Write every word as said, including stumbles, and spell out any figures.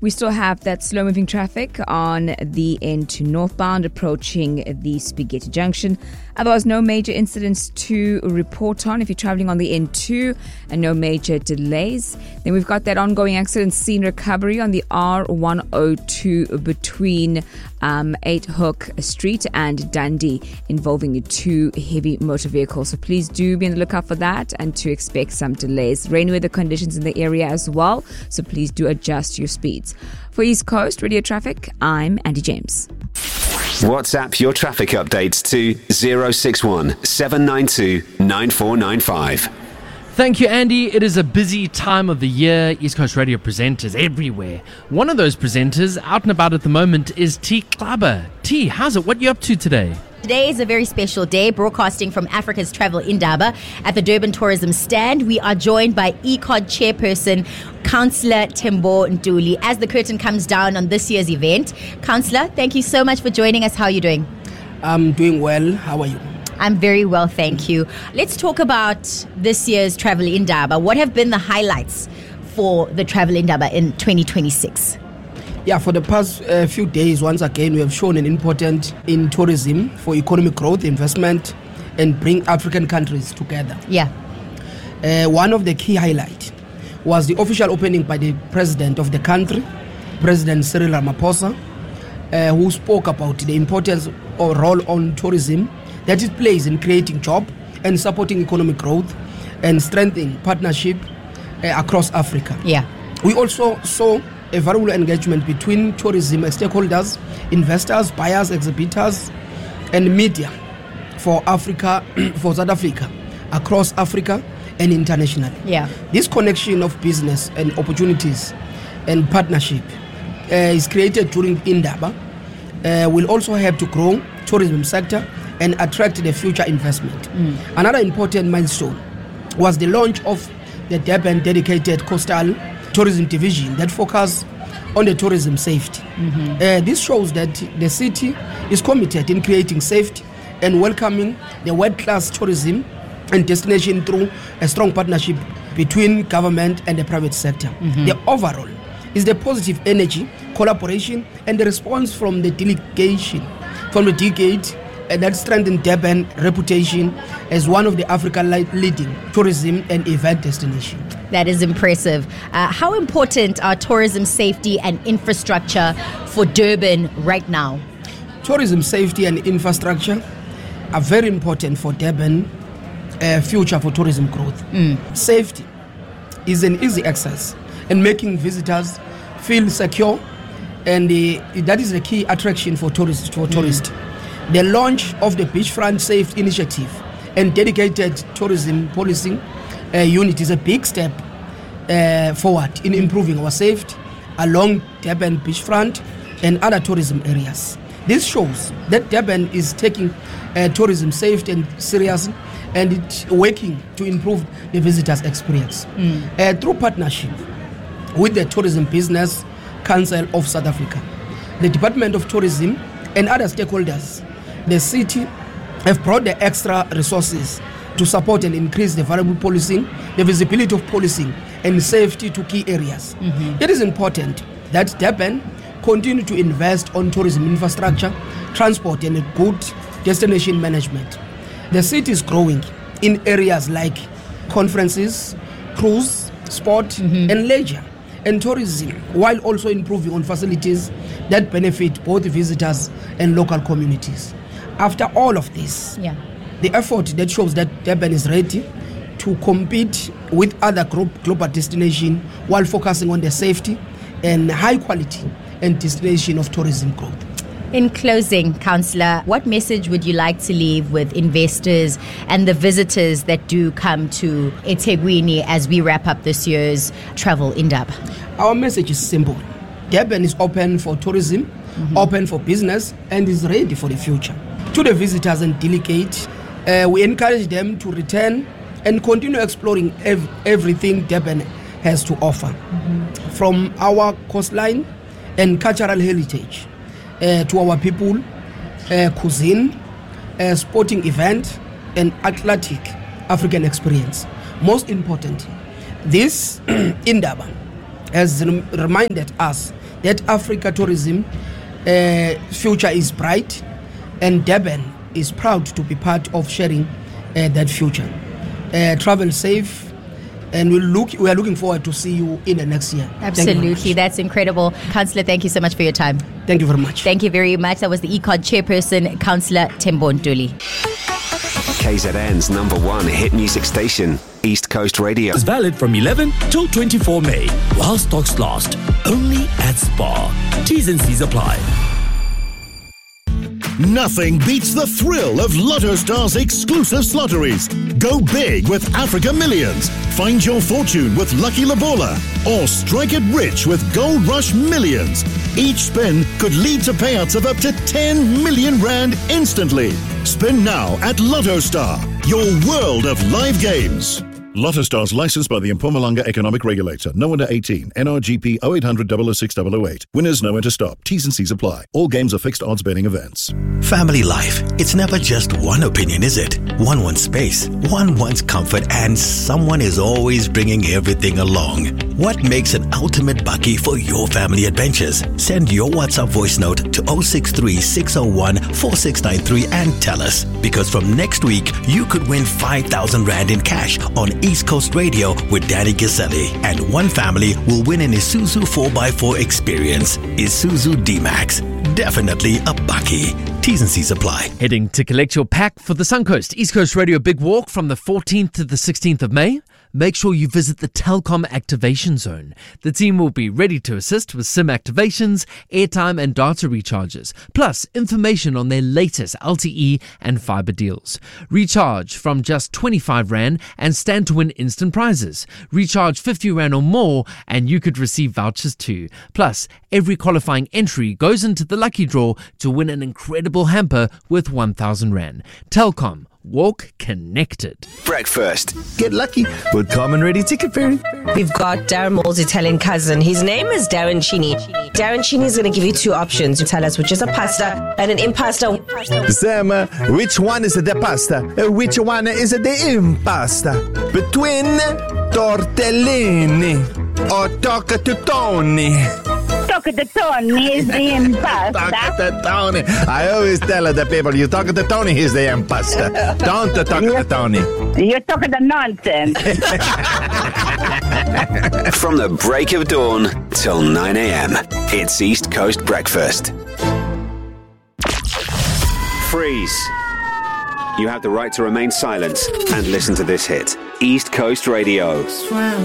We still have that slow-moving traffic on the N two northbound approaching the Spaghetti Junction. Otherwise, no major incidents to report on if you're traveling on the N two and no major delays. Then we've got that ongoing accident scene recovery on the R one oh two between um, eight Hook Street and Dundee involving two heavy motor vehicles. So please do be on the lookout for that and to expect some delays. Rain weather conditions in the area as well, so please do adjust your speeds. For East Coast Radio Traffic, I'm Andy James. WhatsApp your traffic updates to zero six one seven nine two nine four nine five. Thank you, Andy. It is a busy time of the year. East Coast Radio presenters everywhere. One of those presenters out and about at the moment is T. Klaba. T, how's it? What are you up to today? Today is a very special day, broadcasting from Africa's Travel Indaba at the Durban Tourism Stand. We are joined by E C O D chairperson, Councillor Tembo Ntuli, as the curtain comes down on this year's event. Councillor, thank you so much for joining us. How are you doing? I'm doing well. How are you? I'm very well, thank you. Let's talk about this year's Travel Indaba. What have been the highlights for the Travel Indaba in twenty twenty-six? Yeah, for the past uh, few days, once again, we have shown an important in tourism for economic growth, investment, and bring African countries together. Yeah. Uh, one of the key highlights was the official opening by the president of the country, President Cyril Ramaphosa, uh, who spoke about the importance or role on tourism that it plays in creating jobs and supporting economic growth and strengthening partnership uh, across Africa. Yeah. We also saw a valuable engagement between tourism stakeholders, investors, buyers, exhibitors, and media for Africa, for South Africa, across Africa and internationally. Yeah. This connection of business and opportunities and partnership uh, is created during Indaba, uh, will also help to grow tourism sector and attract the future investment. Mm. Another important milestone was the launch of the Durban dedicated coastal tourism division that focus on the tourism safety. Mm-hmm. Uh, this shows that the city is committed in creating safety and welcoming the world-class tourism and destination through a strong partnership between government and the private sector. Mm-hmm. The overall is the positive energy, collaboration, and the response from the delegation, from the decade, and that strengthened Durban's reputation as one of the African leading tourism and event destination. That is impressive. Uh, how important are tourism safety and infrastructure for Durban right now? Tourism safety and infrastructure are very important for Durban uh, future for tourism growth. Mm. Safety is an easy access and making visitors feel secure, and the, that is the key attraction for tourists. For tourists. Mm. The launch of the Beachfront Safe Initiative and dedicated tourism policy uh, unit is a big step uh, forward in improving our safety along Durban Beachfront and other tourism areas. This shows that Durban is taking uh, tourism safety and serious, and it's working to improve the visitors' experience. Mm. Uh, through partnership with the Tourism Business Council of South Africa, the Department of Tourism, and other stakeholders, the city have brought the extra resources to support and increase the variable policing, the visibility of policing, and safety to key areas. Mm-hmm. It is important that Durban continue to invest on tourism infrastructure, transport, and good destination management. The city is growing in areas like conferences, cruise, sport, mm-hmm. and leisure, and tourism, while also improving on facilities that benefit both visitors and local communities. After all of this, yeah. the effort that shows that Durban is ready to compete with other global destinations while focusing on the safety and high quality and destination of tourism growth. In closing, Councillor, what message would you like to leave with investors and the visitors that do come to eThekwini as we wrap up this year's Travel Indaba? Our message is simple. Durban is open for tourism, mm-hmm. open for business, and is ready for the future. To the visitors and delegates, uh, we encourage them to return and continue exploring ev- everything Durban has to offer. Mm-hmm. From our coastline and cultural heritage, uh, to our people, uh, cuisine, uh, sporting event, and athletic African experience. Most important, this Indaba has rem- reminded us that Africa tourism uh, future is bright, and Durban is proud to be part of sharing uh, that future. Uh, travel safe, and we look we are looking forward to see you in the next year. Absolutely, that's incredible. Councillor, thank you so much for your time. Thank you very much. Thank you very much. That was the E C O D chairperson, Councillor Tembo Ntuli. K Z N's number one hit music station, East Coast Radio. It's valid from eleven till twenty-four May, while stocks last. Only at Spar. T's and C's apply. Nothing beats the thrill of Lotto Star's exclusive slotteries. Go big with Africa Millions. Find your fortune with Lucky Labola. Or strike it rich with Gold Rush Millions. Each spin could lead to payouts of up to ten million rand instantly. Spin now at Lotto Star, your world of live games. Lotto Stars licensed by the Mpumalanga Economic Regulator. No under eighteen. N R G P oh eight hundred, double oh six, double oh eight. Winners know when to stop. T's and C's apply. All games are fixed odds betting events. Family life. It's never just one opinion, is it? One wants space, one wants comfort, and someone is always bringing everything along. What makes an ultimate bakkie for your family adventures? Send your WhatsApp voice note to oh six three, six oh one, four six nine three and tell us. Because from next week, you could win five thousand rand in cash on East Coast Radio with Danny Giselli. And one family will win an Isuzu four by four experience. Isuzu D-Max. Definitely a bakkie. T's and C's apply. Heading to collect your pack for the Suncoast East Coast Radio Big Walk from the fourteenth to the sixteenth of May. Make sure you visit the Telkom Activation Zone. The team will be ready to assist with SIM activations, airtime and data recharges, plus information on their latest L T E and fibre deals. Recharge from just twenty-five rand and stand to win instant prizes. Recharge fifty rand or more and you could receive vouchers too. Plus, every qualifying entry goes into the lucky draw to win an incredible hamper worth one thousand rand. Telkom. Walk connected. Breakfast. Get lucky with Common Ready Ticket Fairy. We've got Darren Moore's Italian cousin. His name is Darren Chini. Darren Chini is going to give you two options to tell us which is a pasta and an impasta. Sam, uh, which one is the pasta? Uh, which one is the impasta? Between tortellini or tocca to Tony? Tocca to Tony is the impasta. Tocca to Tony. I always tell the people, you talk to Tony, he's the impasta. Don't talk to Tony. You're talking the nonsense. From the break of dawn till nine a.m. It's East Coast Breakfast. Freeze. You have the right to remain silent and listen to this hit. East Coast Radio.